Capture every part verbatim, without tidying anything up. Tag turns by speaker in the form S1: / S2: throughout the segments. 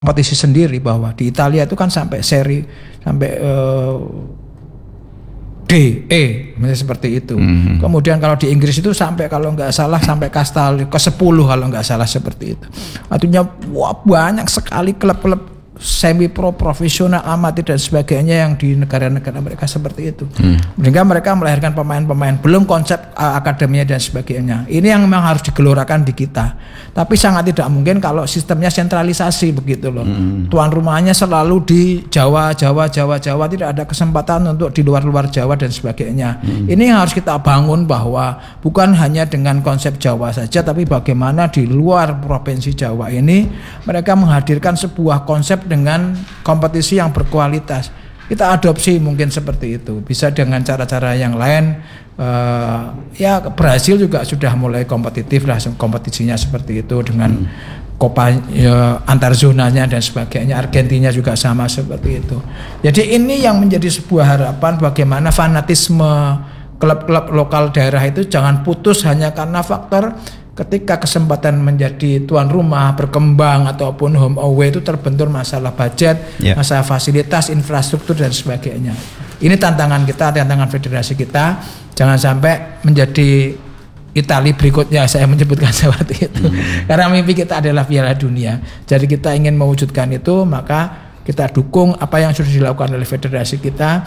S1: kompetisi sendiri, bahwa di Italia itu kan sampai seri sampai uh, D, E, misalnya seperti itu. Mm-hmm. Kemudian kalau di Inggris itu sampai kalau nggak salah sampai kasta ke sepuluh kalau nggak salah seperti itu. Artinya wah, banyak sekali klub-klub semi pro, profesional, amatir dan sebagainya yang di negara-negara mereka seperti itu. Hmm. Sehingga mereka melahirkan pemain-pemain, belum konsep uh, akademinya dan sebagainya. Ini yang memang harus digelorakan di kita. Tapi sangat tidak mungkin kalau sistemnya sentralisasi begitu loh. Hmm. Tuan rumahnya selalu di Jawa, Jawa, Jawa, Jawa, tidak ada kesempatan untuk di luar-luar Jawa dan sebagainya. Hmm. Ini yang harus kita bangun, bahwa bukan hanya dengan konsep Jawa saja, tapi bagaimana di luar provinsi Jawa ini mereka menghadirkan sebuah konsep dengan kompetisi yang berkualitas. Kita adopsi mungkin seperti itu. Bisa dengan cara-cara yang lain. Uh, ya Brasil juga sudah mulai kompetitif lah, kompetisinya seperti itu dengan hmm. Copa ya, antar zonanya dan sebagainya. Argentina juga sama seperti itu. Jadi ini yang menjadi sebuah harapan, bagaimana fanatisme klub-klub lokal daerah itu jangan putus hanya karena faktor ketika kesempatan menjadi tuan rumah, berkembang ataupun home away itu terbentur masalah budget, yeah. masalah fasilitas, infrastruktur dan sebagainya. Ini tantangan kita, tantangan federasi kita. Jangan sampai menjadi Italia berikutnya, saya menyebutkan seperti itu. Hmm. Karena mimpi kita adalah Piala Dunia. Jadi kita ingin mewujudkan itu, maka kita dukung apa yang sudah dilakukan oleh federasi kita.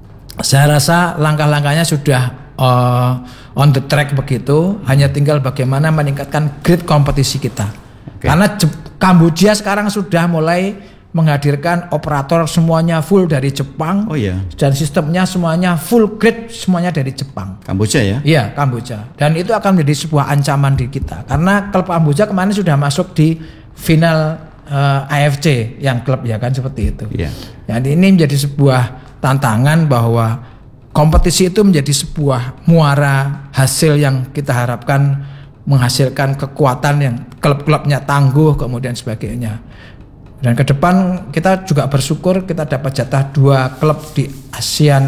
S1: Saya rasa langkah-langkahnya sudah Uh, on the track begitu, hanya tinggal bagaimana meningkatkan grade kompetisi kita. Okay. Karena Je- Kamboja sekarang sudah mulai menghadirkan operator semuanya full dari Jepang. Oh iya. Dan sistemnya semuanya full grade, semuanya dari Jepang.
S2: Kamboja ya?
S1: Iya, Kamboja. Dan itu akan menjadi sebuah ancaman di kita. Karena klub Kamboja kemarin sudah masuk di final uh, A F C yang klub ya kan seperti itu. Iya. Jadi ini menjadi sebuah tantangan bahwa kompetisi itu menjadi sebuah muara hasil yang kita harapkan menghasilkan kekuatan yang klub-klubnya tangguh kemudian sebagainya. Dan ke depan kita juga bersyukur kita dapat jatah dua klub di ASEAN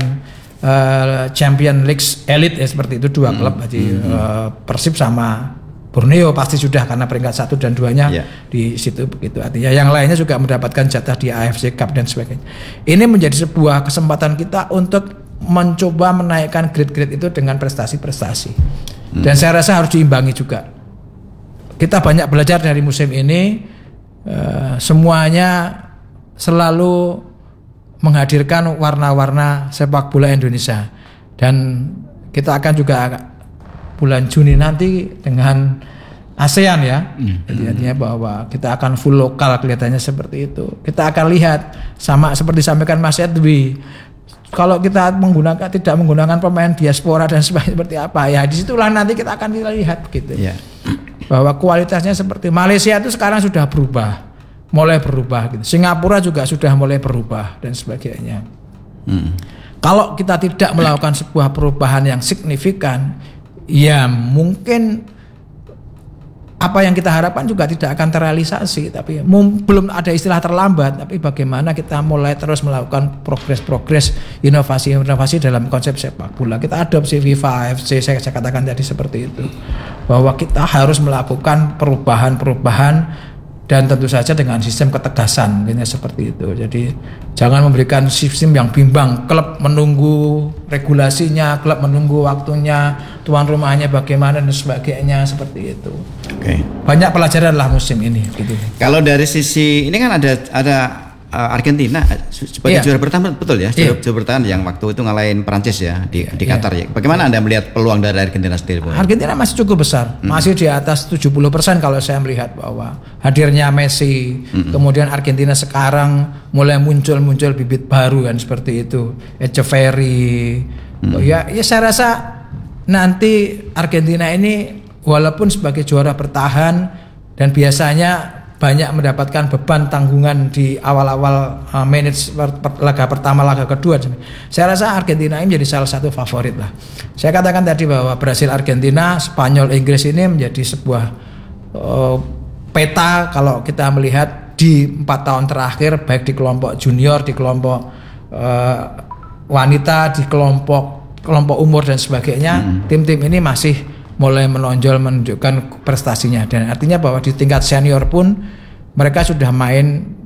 S1: uh, Champion League Elite ya, seperti itu dua klub. Jadi mm-hmm. uh, Persib sama Borneo pasti sudah karena peringkat satu dan duanya yeah. di situ begitu. Artinya yang lainnya juga mendapatkan jatah di A F C Cup dan sebagainya. Ini menjadi sebuah kesempatan kita untuk mencoba menaikkan grade-grade itu dengan prestasi-prestasi. Hmm. Dan saya rasa harus diimbangi juga. Kita banyak belajar dari musim ini, uh, semuanya selalu menghadirkan warna-warna sepak bola Indonesia. Dan kita akan juga bulan Juni nanti dengan ASEAN ya. Hmm. Jadi artinya bahwa kita akan full lokal, kelihatannya seperti itu. Kita akan lihat sama seperti disampaikan Mas Edwi. Kalau kita menggunakan tidak menggunakan pemain diaspora dan sebagainya seperti apa ya, disitulah nanti kita akan lihat gitu yeah. bahwa kualitasnya seperti Malaysia itu sekarang sudah berubah, mulai berubah gitu. Singapura juga sudah mulai berubah dan sebagainya. Hmm. Kalau kita tidak melakukan sebuah perubahan yang signifikan, ya mungkin apa yang kita harapkan juga tidak akan terrealisasi. Tapi mum, belum ada istilah terlambat, tapi bagaimana kita mulai terus melakukan progres-progres, inovasi-inovasi dalam konsep sepak bola. Kita adopsi FIFA, A F C, saya, saya katakan tadi seperti itu, bahwa kita harus melakukan perubahan-perubahan dan tentu saja dengan sistem ketegasan, mungkinnya seperti itu. Jadi jangan memberikan sistem yang bimbang, klub menunggu regulasinya, klub menunggu waktunya, tuan rumahnya bagaimana dan sebagainya seperti itu. Oke. Okay. Banyak pelajaran lah musim ini. Gitu.
S2: Kalau dari sisi ini kan ada ada uh, Argentina sebagai yeah. juara bertahan, betul ya? Juara, yeah. juara bertahan yang waktu itu ngalahin Prancis ya di, yeah. di Qatar ya. Bagaimana Anda melihat peluang dari Argentina sendiri?
S1: Argentina masih cukup besar, hmm. masih di atas tujuh puluh persen kalau saya melihat bahwa hadirnya Messi, hmm. kemudian Argentina sekarang mulai muncul-muncul bibit baru kan seperti itu, Echeverri. Hmm. Ya, ya saya rasa nanti Argentina ini walaupun sebagai juara bertahan dan biasanya banyak mendapatkan beban tanggungan di awal-awal uh, manage per, per, laga pertama, laga kedua. Saya rasa Argentina ini menjadi salah satu favorit lah. Saya katakan tadi bahwa Brasil, Argentina, Spanyol, Inggris ini menjadi sebuah uh, peta kalau kita melihat di empat tahun terakhir, baik di kelompok junior, di kelompok uh, wanita, di kelompok kelompok umur dan sebagainya, hmm. tim-tim ini masih mulai menonjol menunjukkan prestasinya, dan artinya bahwa di tingkat senior pun mereka sudah main